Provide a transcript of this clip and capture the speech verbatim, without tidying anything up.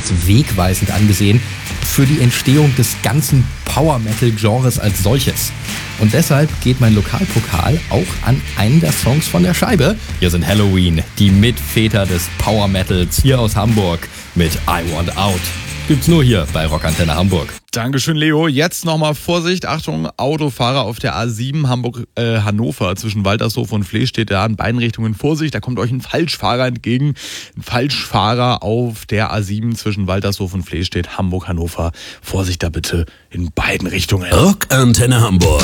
als wegweisend angesehen für die Entstehung des ganzen Power-Metal-Genres als solches. Und deshalb geht mein Lokalpokal auch an einen der Songs von der Scheibe. Hier sind Helloween, die Mitväter des Power-Metals hier aus Hamburg mit I Want Out. Gibt's nur hier bei Rockantenne Hamburg. Dankeschön, Leo. Jetzt nochmal Vorsicht, Achtung, Autofahrer auf der A sieben Hamburg-Hannover. Äh, zwischen Waltershof und Fleh steht da in beiden Richtungen Vorsicht. Da kommt euch ein Falschfahrer entgegen. Ein Falschfahrer auf der A sieben zwischen Waltershof und Fleh steht Hamburg-Hannover. Vorsicht da bitte in beiden Richtungen. Rockantenne Hamburg.